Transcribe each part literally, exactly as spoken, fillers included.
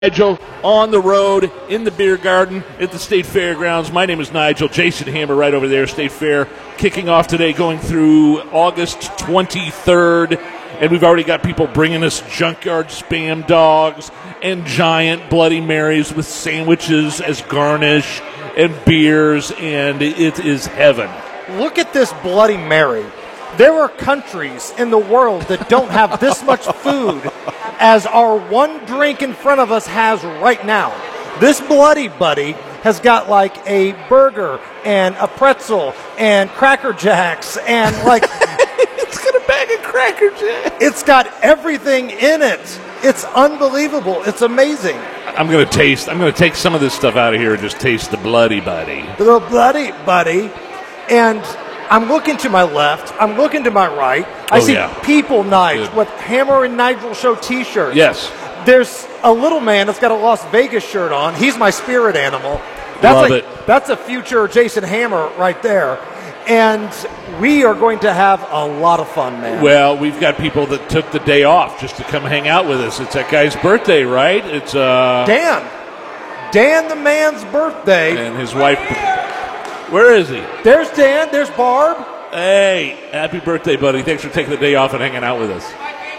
Nigel on the road in the beer garden at the State Fairgrounds. My name is Nigel. Jason Hammer right over there, State Fair, kicking off today, going through August twenty-third. And we've already got people bringing us Junkyard Spam Dogs and giant Bloody Marys with sandwiches as garnish and beers, and it is heaven. Look at this Bloody Mary. There are countries in the world that don't have this much food as our one drink in front of us has right now. This Bloody Buddy has got like a burger and a pretzel and Cracker Jacks and like... It's got a bag of Cracker Jacks. It's got everything in it. It's unbelievable. It's amazing. I'm going to taste, I'm going to take some of this stuff out of here and just taste the Bloody Buddy. The little Bloody Buddy. And... I'm looking to my left. I'm looking to my right. I oh, see yeah. people, Nigel, Good. with Hammer and Nigel Show T-shirts. Yes. There's a little man that's got a Las Vegas shirt on. He's my spirit animal. That's Love like, it. That's a future Jason Hammer right there. And we are going to have a lot of fun, man. Well, we've got people that took the day off just to come hang out with us. It's that guy's birthday, right? It's uh Dan. Dan the man's birthday. And his wife. Where is he? There's Dan. There's Barb. Hey, happy birthday, buddy. Thanks for taking the day off and hanging out with us.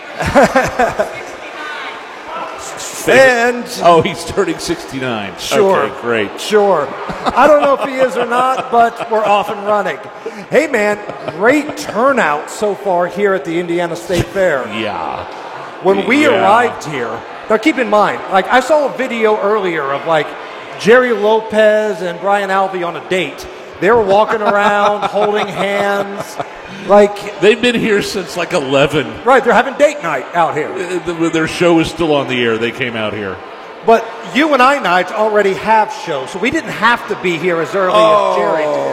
And oh, he's turning sixty-nine. Sure. Okay, great. Sure. I don't know if he is or not, but we're off and running. Hey, man, great turnout so far here at the Indiana State Fair. Yeah. When we yeah. arrived here, now keep in mind, like I saw a video earlier of like Jerry Lopez and Brian Alvey on a date. They were walking around, holding hands. Like they've been here since like eleven. Right, they're having date night out here. Their show is still on the air. They came out here. But you and I, Nigel, already have shows, so we didn't have to be here as early oh. as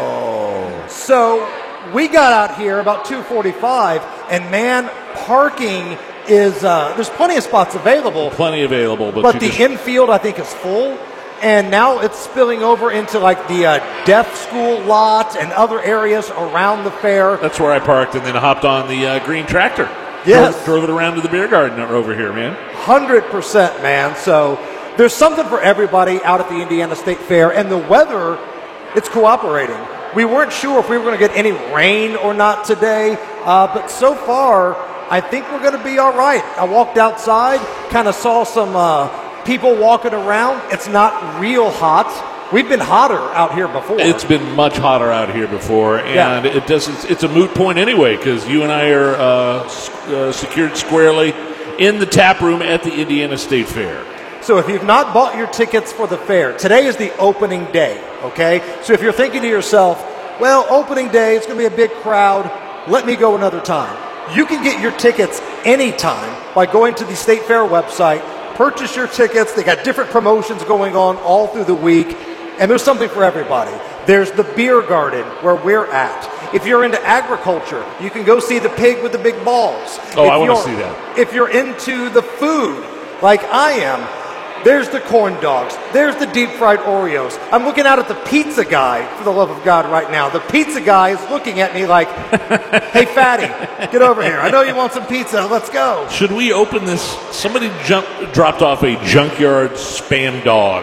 Jerry did. So we got out here about two forty-five, and man, parking is uh, there's plenty of spots available. Plenty available, but, but the just... infield I think is full. And now it's spilling over into like the uh, deaf school lot and other areas around the fair. That's where I parked and then hopped on the uh, green tractor. Yes. Drove, drove it around to the beer garden over here, man. one hundred percent, man. So there's something for everybody out at the Indiana State Fair. And the weather, it's cooperating. We weren't sure if we were going to get any rain or not today. Uh, but so far, I think we're going to be all right. I walked outside, kind of saw some... Uh, people walking around. It's not real hot. We've been hotter out here before. It's been much hotter out here before, and yeah. it doesn't. It's a moot point anyway because you and I are uh, uh, secured squarely in the tap room at the Indiana State Fair. So if you've not bought your tickets for the fair, today is the opening day. Okay, so if you're thinking to yourself, "Well, opening day, it's going to be a big crowd. Let me go another time." You can get your tickets anytime by going to the State Fair website. Purchase your tickets. They got different promotions going on all through the week, and there's something for everybody. There's the beer garden where we're at. If you're into agriculture, you can go see the pig with the big balls. Oh, if I want to see that. If you're into the food, like I am, there's the corn dogs. There's the deep fried Oreos. I'm looking out at the pizza guy, for the love of God, right now. The pizza guy is looking at me like, hey, fatty, get over here. I know you want some pizza. Let's go. Should we open this? Somebody jump, dropped off a Junkyard Spam Dog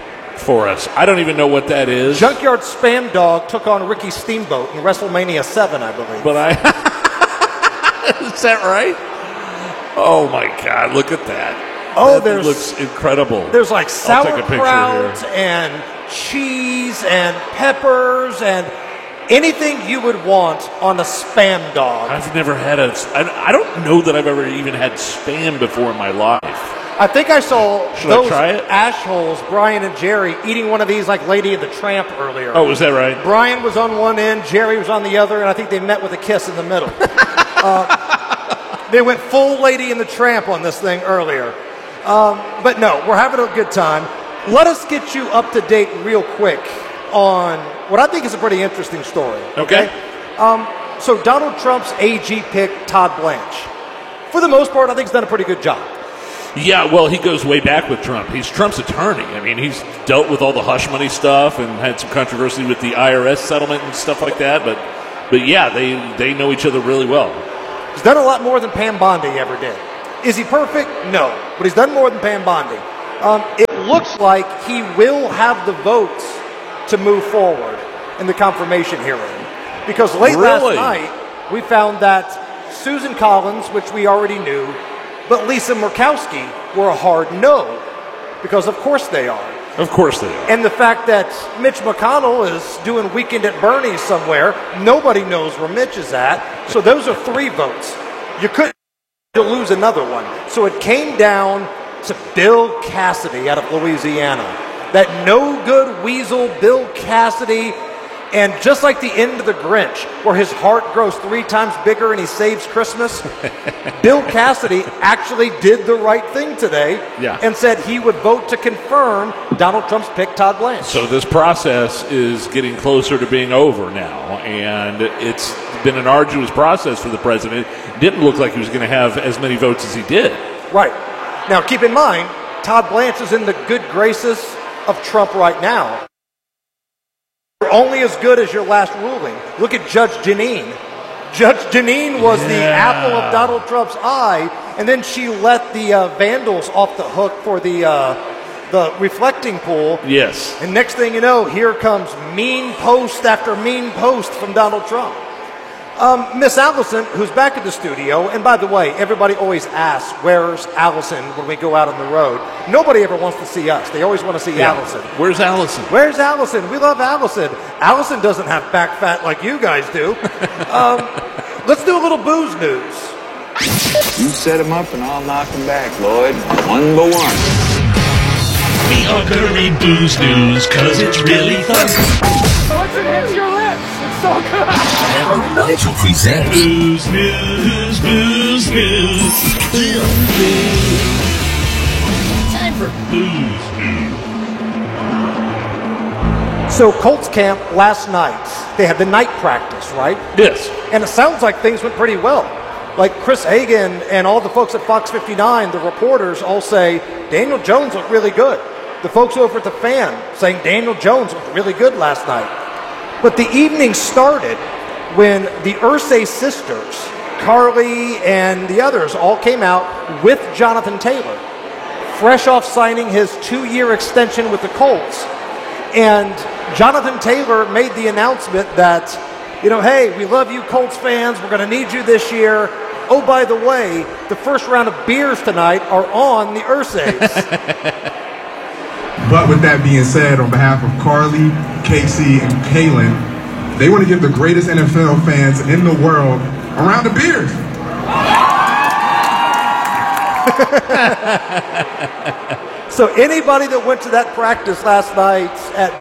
for us. I don't even know what that is. Junkyard Spam Dog took on Ricky Steamboat in WrestleMania seven, I believe. But I... Is that right? Oh, my God. Look at that. Oh, that there's looks incredible. There's like sauerkraut and cheese and peppers and anything you would want on a Spam Dog. I've never had a. I, I don't know that I've ever even had Spam before in my life. I think I saw Should those I try it? assholes, Brian and Jerry, eating one of these like Lady of the Tramp earlier. Oh, was that right? Brian was on one end, Jerry was on the other, and I think they met with a kiss in the middle. uh, they went full Lady and the Tramp on this thing earlier. Um, but no, we're having a good time. Let us get you up to date real quick on what I think is a pretty interesting story. Okay. okay? Um, so Donald Trump's A G pick, Todd Blanche. For the most part, I think he's done a pretty good job. Yeah, well, he goes way back with Trump. He's Trump's attorney. I mean, he's dealt with all the hush money stuff and had some controversy with the I R S settlement and stuff like that. But, but yeah, they, they know each other really well. He's done a lot more than Pam Bondi ever did. Is he perfect? No. But he's done more than Pam Bondi. Um, it looks like he will have the votes to move forward in the confirmation hearing. Because late Really? last night, we found that Susan Collins, which we already knew, but Lisa Murkowski were a hard no. Because of course they are. Of course they are. And the fact that Mitch McConnell is doing Weekend at Bernie's somewhere, nobody knows where Mitch is at. So those are three votes. You couldn't lose another one. So it came down to Bill Cassidy out of Louisiana. That no good weasel Bill Cassidy. And just like the end of the Grinch, where his heart grows three times bigger and he saves Christmas, Bill Cassidy actually did the right thing today yeah. and said he would vote to confirm Donald Trump's pick, Todd Blanche. So this process is getting closer to being over now, and it's been an arduous process for the president. It didn't look like he was going to have as many votes as he did. Right. Now, keep in mind, Todd Blanche is in the good graces of Trump right now. You're only as good as your last ruling. Look at Judge Jeanine. Judge Jeanine was yeah. the apple of Donald Trump's eye, and then she let the uh, vandals off the hook for the uh, the reflecting pool. Yes. And next thing you know, here comes mean post after mean post from Donald Trump. Um, Miss Allison, who's back at the studio, and by the way, everybody always asks, where's Allison when we go out on the road? Nobody ever wants to see us. They always want to see Yeah. Allison. Where's Allison? Where's Allison? We love Allison. Allison doesn't have back fat like you guys do. um, let's do a little booze news. You set him up and I'll knock him back, Lloyd. One by one. We are gonna read booze news, cause it's really fun. Once it hits your lips, it's so good. Hammer and Nigel present Booze News, Booze News. Time for Booze News. So Colts camp last night, they had the night practice, right? Yes. And it sounds like things went pretty well. Like Chris Hagan and all the folks at Fox fifty-nine, the reporters all say, Daniel Jones looked really good. The folks over at the Fan saying Daniel Jones looked really good last night. But the evening started when the Irsay sisters, Carly and the others, all came out with Jonathan Taylor, fresh off signing his two-year extension with the Colts. And Jonathan Taylor made the announcement that, you know, hey, we love you Colts fans. We're going to need you this year. Oh, by the way, the first round of beers tonight are on the Irsays. But with that being said, on behalf of Carly, Casey, and Kaylin, they want to give the greatest N F L fans in the world a round of beers. So anybody that went to that practice last night at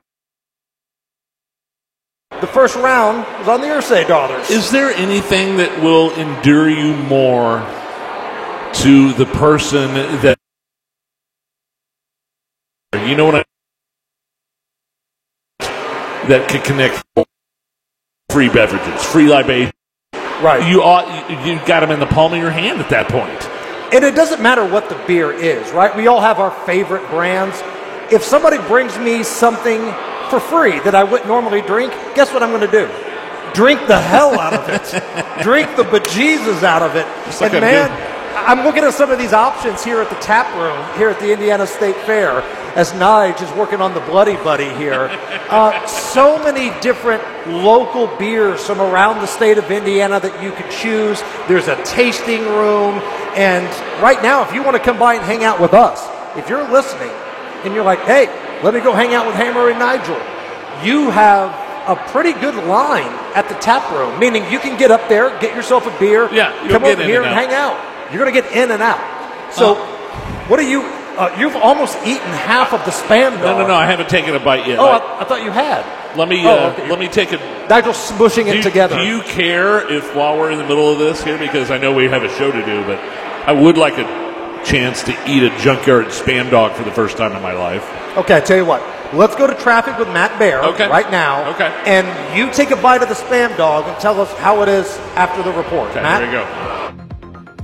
the first round was on the Irsay daughters. Is there anything that will endear you more to the person that, you know what I, that could connect free beverages, free libation? Right. You ought, you, you got them in the palm of your hand at that point. And it doesn't matter what the beer is, right? We all have our favorite brands. If somebody brings me something for free that I wouldn't normally drink, guess what I'm going to do? Drink the hell out of it. Drink the bejesus out of it. like And a man, good- I'm looking at some of these options here at the tap room here at the Indiana State Fair as Nige is working on the Bloody Buddy here. Uh, so many different local beers from around the state of Indiana that you could choose. There's a tasting room. And right now, if you want to come by and hang out with us, if you're listening and you're like, hey, let me go hang out with Hammer and Nigel, you have a pretty good line at the tap room, meaning you can get up there, get yourself a beer, Yeah, you'll come get over in here and and out. hang out. You're going to get in and out. So Uh, what are you, uh, you've almost eaten half of the Spam dog. No, no, no. I haven't taken a bite yet. Oh, I- I, I thought you had. let me Oh, uh, okay. let me take a. Nigel's smushing Do it you, together. do you care if while we're in the middle of this here, because I know we have a show to do, but I would like a chance to eat a junkyard Spam dog for the first time in my life. Okay, I tell you what. Let's go to traffic with Matt Bear Okay. right now. Okay. And you take a bite of the Spam dog and tell us how it is after the report. Okay, Matt? here we go.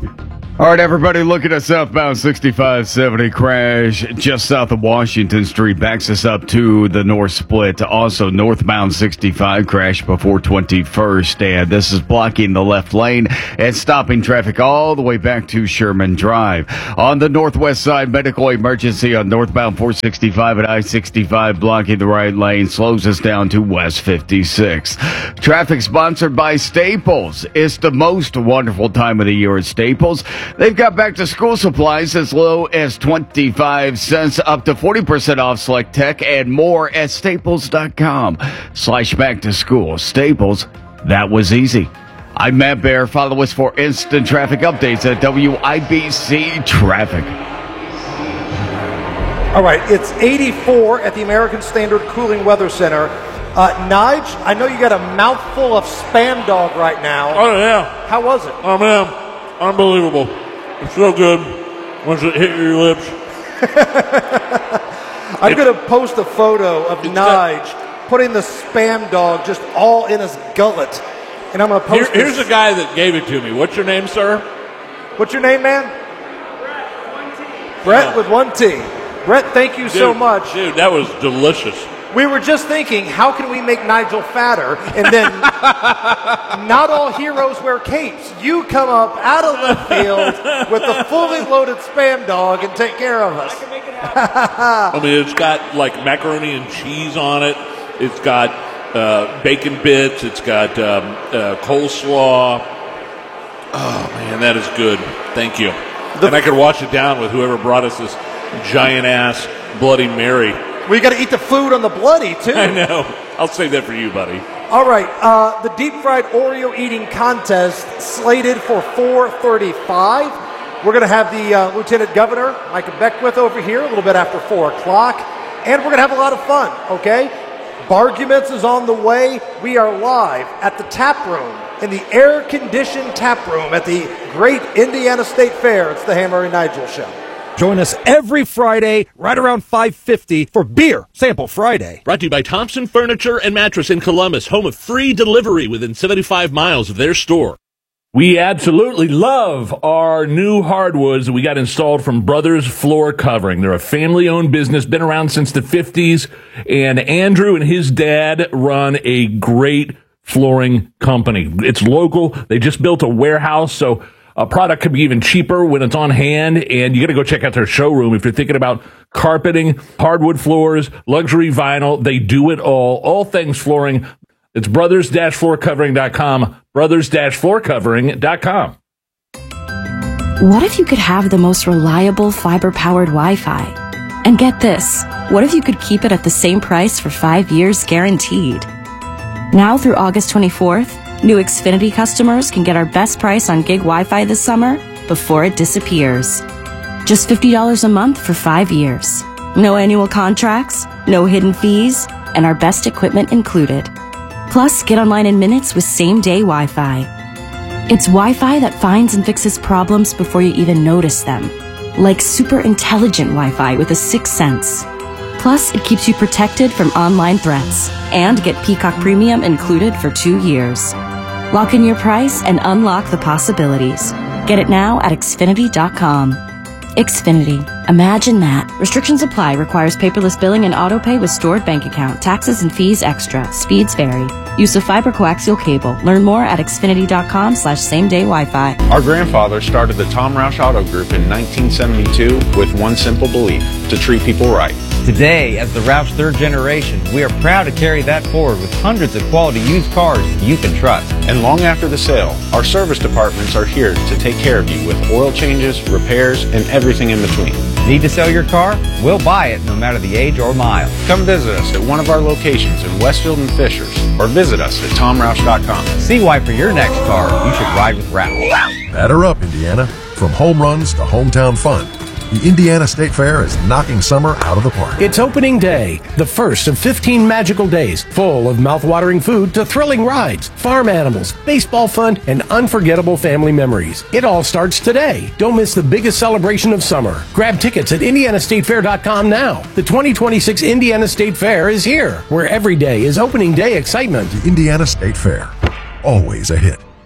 All right, everybody, look at a southbound sixty-five seventy crash just south of Washington Street. Backs us up to the north split. Also, northbound sixty-five crash before twenty-first. And this is blocking the left lane and stopping traffic all the way back to Sherman Drive. On the northwest side, medical emergency on northbound four sixty-five and I sixty-five blocking the right lane. Slows us down to West fifty-six. Traffic sponsored by Staples. It's the most wonderful time of the year at Staples. They've got back to school supplies as low as twenty-five cents up to forty percent off select tech and more at staples dot com slash back to school. Staples, that was easy. I'm Matt Bear. Follow us for instant traffic updates at W I B C Traffic. All right, it's eighty-four at the American Standard Cooling Weather Center. Uh, Nige, I know you got a mouthful of Spam Dog right now. Oh, yeah. How was it? Oh, man. Unbelievable. It's so good once it hit your lips. I'm going to post a photo of Nige putting the Spam Dog just all in his gullet. And I'm going to post Here, Here's this. the guy that gave it to me. What's your name, sir? What's your name, man? Brett, one T. Brett Yeah. with one T. Brett, thank you Dude, so much. Dude, that was delicious. We were just thinking, how can we make Nigel fatter? And then, not all heroes wear capes. You come up out of left field with a fully loaded Spam Dog and take care of us. I can make it happen. I mean, it's got like macaroni and cheese on it. It's got uh, bacon bits. It's got um, uh, coleslaw. Oh, man, that is good. Thank you. The- and I could wash it down with whoever brought us this giant-ass Bloody Mary. We got to eat the food on the bloody, too. I know. I'll save that for you, buddy. All right, uh, the deep fried Oreo eating contest slated for four thirty-five. We're going to have the uh, Lieutenant Governor, Micah Beckwith, over here a little bit after four o'clock. And we're going to have a lot of fun, okay? Barguments is on the way. We are live at the tap room, in the air-conditioned tap room at the great Indiana State Fair. It's the Hammer and Nigel Show. Join us every Friday right around five fifty for Beer Sample Friday. Brought to you by Thompson Furniture and Mattress in Columbus, home of free delivery within seventy-five miles of their store. We absolutely love our new hardwoods that we got installed from Brothers Floor Covering. They're a family-owned business, been around since the fifties, and Andrew and his dad run a great flooring company. It's local. They just built a warehouse, so a product could be even cheaper when it's on hand, and you got to go check out their showroom if you're thinking about carpeting, hardwood floors, luxury vinyl. They do it all, all things flooring. It's brothers dash floor covering dot com, brothers dash floor covering dot com. What if you could have the most reliable fiber-powered Wi-Fi? And get this, what if you could keep it at the same price for five years guaranteed? Now through August twenty-fourth, new Xfinity customers can get our best price on gig Wi-Fi this summer before it disappears. Just fifty dollars a month for five years. No annual contracts, no hidden fees, and our best equipment included. Plus, get online in minutes with same-day Wi-Fi. It's Wi-Fi that finds and fixes problems before you even notice them. Like super intelligent Wi-Fi with a sixth sense. Plus, it keeps you protected from online threats. And get Peacock Premium included for two years. Lock in your price and unlock the possibilities. Get it now at Xfinity dot com. Xfinity. Imagine that. Restrictions apply. Requires paperless billing and autopay with stored bank account. Taxes and fees extra. Speeds vary. Use of fiber coaxial cable. Learn more at Xfinity dot com slash same day Wi-Fi. Our grandfather started the Tom Roush Auto Group in nineteen seventy-two with one simple belief: to treat people right. Today, as the Roush third generation, we are proud to carry that forward with hundreds of quality used cars you can trust. And long after the sale, our service departments are here to take care of you with oil changes, repairs, and everything in between. Need to sell your car? We'll buy it no matter the age or mile. Come visit us at one of our locations in Westfield and Fishers, or visit us at tom roush dot com. See why for your next car, you should ride with Roush. Batter up, Indiana. From home runs to hometown fun, the Indiana State Fair is knocking summer out of the park. It's opening day, the first of fifteen magical days, full of mouth-watering food to thrilling rides, farm animals, baseball fun, and unforgettable family memories. It all starts today. Don't miss the biggest celebration of summer. Grab tickets at indiana state fair dot com now. The twenty twenty-six Indiana State Fair is here, where every day is opening day excitement. The Indiana State Fair, always a hit.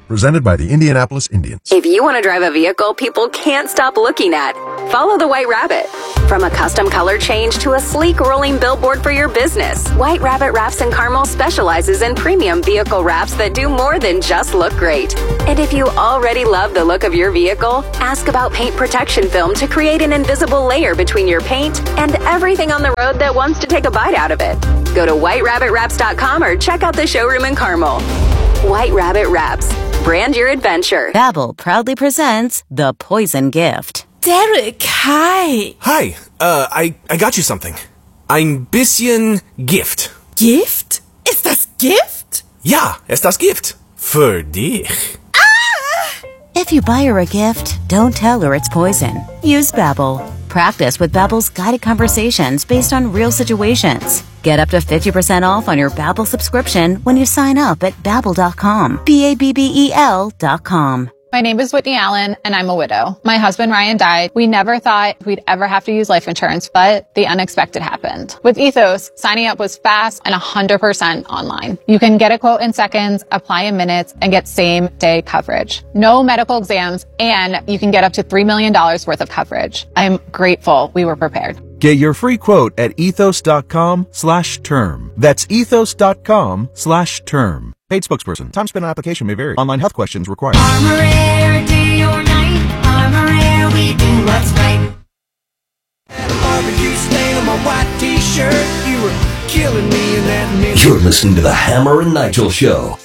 Presented by the Indianapolis Indians. If you want to drive a vehicle people can't stop looking at, follow the White Rabbit. From a custom color change to a sleek rolling billboard for your business, White Rabbit Wraps and Carmel specializes in premium vehicle wraps that do more than just look great. And if you already love the look of your vehicle, ask about paint protection film to create an invisible layer between your paint and everything on the road that wants to take a bite out of it. Go to white rabbit wraps dot com or check out the showroom in Carmel. White Rabbit Wraps. Brand your adventure. Babbel proudly presents The Poison Gift. Derek, hi. Hi, uh, I, I got you something. Ein bisschen Gift. Gift? Ist das Gift? Ja, ist das Gift. Für dich. If you buy her a gift, don't tell her it's poison. Use Babbel. Practice with Babbel's guided conversations based on real situations. Get up to fifty percent off on your Babbel subscription when you sign up at babbel dot com. B A B B E L dot com. My name is Whitney Allen, and I'm a widow. My husband, Ryan, died. We never thought we'd ever have to use life insurance, but the unexpected happened. With Ethos, signing up was fast and one hundred percent online. You can get a quote in seconds, apply in minutes, and get same-day coverage. No medical exams, and you can get up to three million dollars worth of coverage. I'm grateful we were prepared. Get your free quote at ethos dot com slash term. That's ethos dot com slash term. Paid spokesperson. Time spent on application may vary. Online health questions required. Armor Air, day or night. Armor Air, we do what's right. Barbecue stain on my white t-shirt. You were killing me in that minute. You're listening to the Hammer and Nigel Show.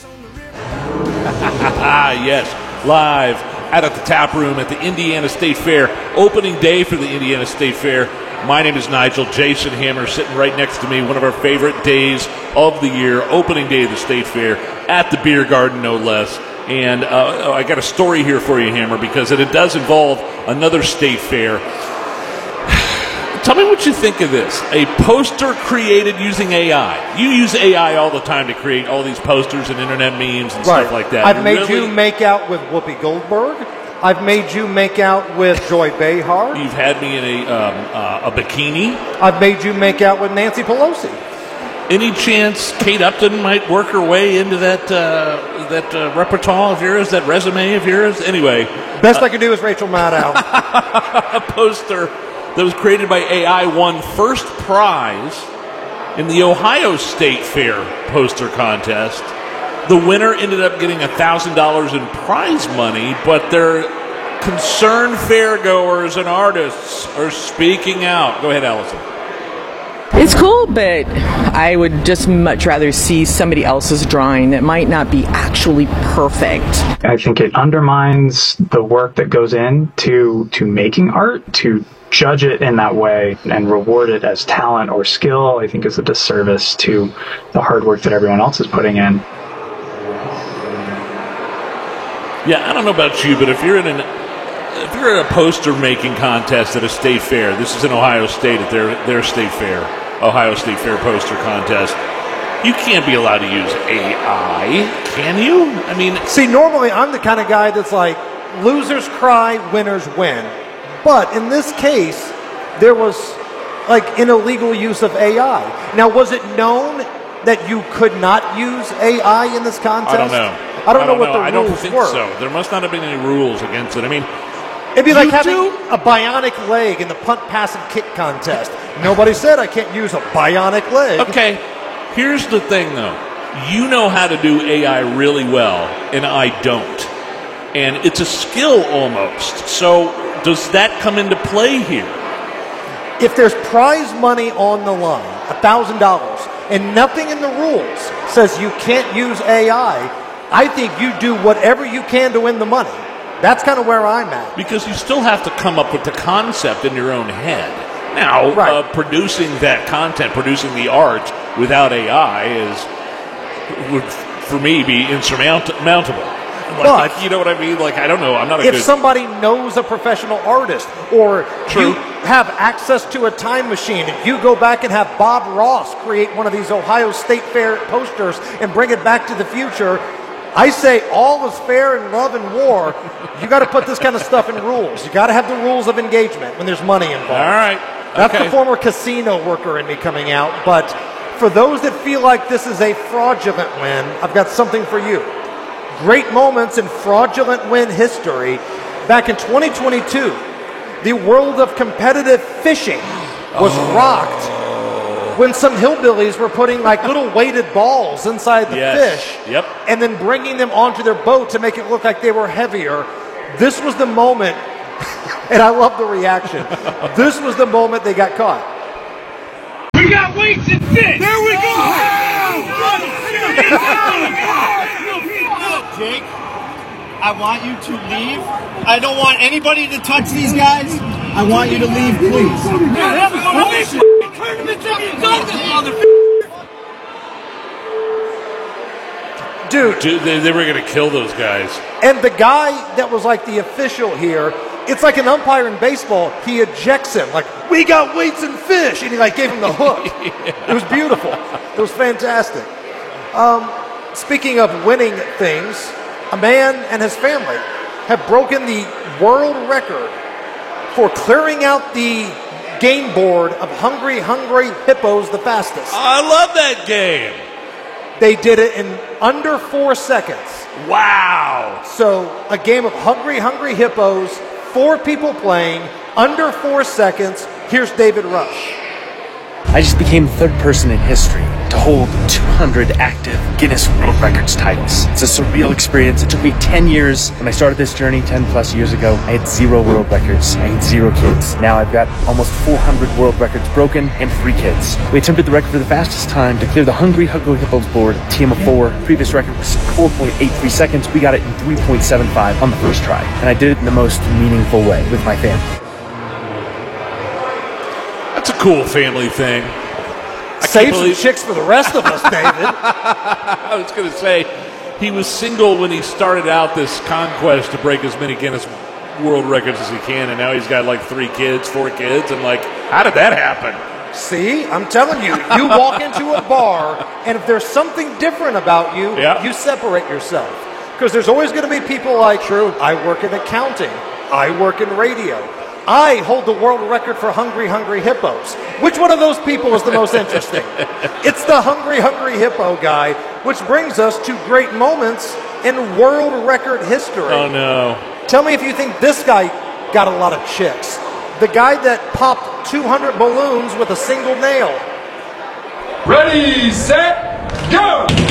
Yes, live out at the tap room at the Indiana State Fair. Opening day for the Indiana State Fair. My name is Nigel. Jason Hammer sitting right next to me. One of our favorite days of the year. Opening day of the State Fair at the Beer Garden, no less. And uh, I got a story here for you, Hammer, because it does involve another state fair. Tell me what you think of this. A poster created using A I. You use A I all the time to create all these posters and internet memes and right. stuff like that. I've you made really... you make out with Whoopi Goldberg. I've made you make out with Joy Behar. You've had me in a um, uh, a bikini. I've made you make out with Nancy Pelosi. Any chance Kate Upton might work her way into that uh, that uh, repertoire of yours, that resume of yours? Anyway. Best uh, I can do is Rachel Maddow. A poster that was created by A I won first prize in the Ohio State Fair poster contest. The winner ended up getting one thousand dollars in prize money, but their concerned fairgoers and artists are speaking out. Go ahead, Allison. It's cool, but I would just much rather see somebody else's drawing that might not be actually perfect. I think it undermines the work that goes into to making art. To judge it in that way and reward it as talent or skill, I think is a disservice to the hard work that everyone else is putting in. Yeah, I don't know about you, but if you're in an if you're in a poster making contest at a state fair, this is in Ohio State at their their state fair, Ohio State Fair poster contest, you can't be allowed to use A I, can you? I mean, see, normally I'm the kind of guy that's like, losers cry, winners win. But in this case, there was like an illegal use of A I. Now, was it known that you could not use A I in this contest? I don't know. I don't, I don't know what know. the I rules don't think were. so. There must not have been any rules against it. I mean, it'd be like you having do? a bionic leg in the punt, pass, and kick contest. Nobody said I can't use a bionic leg. Okay, here's the thing, though. You know how to do A I really well, and I don't. And it's a skill almost. So does that come into play here? If there's prize money on the line, one thousand dollars, and nothing in the rules says you can't use A I, I think you do whatever you can to win the money. That's kind of where I'm at. Because you still have to come up with the concept in your own head. Now, right. uh, producing that content, producing the art without A I is, would, for me, be insurmountable. Like, But, you know what I mean? Like, I don't know. I'm not a if good... somebody knows a professional artist, or True. you have access to a time machine, and you go back and have Bob Ross create one of these Ohio State Fair posters and bring it back to the future, I say all is fair in love and war. You got to put this kind of stuff in rules. You got to have the rules of engagement when there's money involved. All right. That's okay. the former casino worker in me coming out. But for those that feel like this is a fraudulent win, I've got something for you. great moments in fraudulent win history. Back in twenty twenty-two, the world of competitive fishing was oh. rocked when some hillbillies were putting like little weighted balls inside the yes. fish yep. and then bringing them onto their boat to make it look like they were heavier. This was the moment, and I love the reaction, this was the moment they got caught. We got weights and fish! There we go! Jake, I want you to leave. I don't want anybody to touch these guys. I want you to leave, please. Dude, Dude they, they were going to kill those guys. And the guy that was like the official here, it's like an umpire in baseball. He ejects him like, we got weights and fish. And he like gave him the hook. yeah. It was beautiful. It was fantastic. Um, speaking of winning things, a man and his family have broken the world record for clearing out the game board of Hungry Hungry Hippos the fastest. I love that game. They did it in under four seconds. Wow. So a game of Hungry Hungry Hippos, four people playing, under four seconds. Here's David Rush. I just became the third person in history to hold two hundred active Guinness World Records titles. It's a surreal experience. It took me ten years. When I started this journey ten plus years ago, I had zero world records. I had zero kids. Now I've got almost four hundred world records broken and three kids. We attempted the record for the fastest time to clear the Hungry Hungry Hippos board, team of four. Previous record was four point eight three seconds. We got it in three point seven five on the first try. And I did it in the most meaningful way with my family. That's a cool family thing. Save some chicks for the rest of us, David. I was going to say, he was single when he started out this conquest to break as many Guinness World Records as he can, and now he's got like three kids, four kids, and like, how did that happen? See, I'm telling you, you walk into a bar, and if there's something different about you, yeah. you separate yourself. Because there's always going to be people like, True. I work in accounting, I work in radio. I hold the world record for Hungry Hungry Hippos. Which one of those people is the most interesting? It's the Hungry Hungry Hippo guy, which brings us to great moments in world record history. Oh, no. Tell me if you think this guy got a lot of chicks. The guy that popped two hundred balloons with a single nail. Ready, set, go!